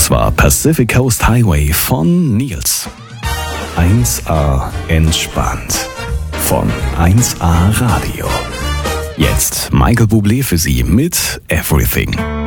Das war Pacific Coast Highway von Nils. 1A entspannt von 1A Radio. Jetzt Michael Bublé für Sie mit Everything.